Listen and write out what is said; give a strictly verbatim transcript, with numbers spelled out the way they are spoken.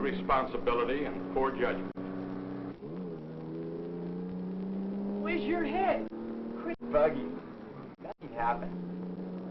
irresponsibility and poor judgment. Where's your head? Quit buggy. Nothing happened.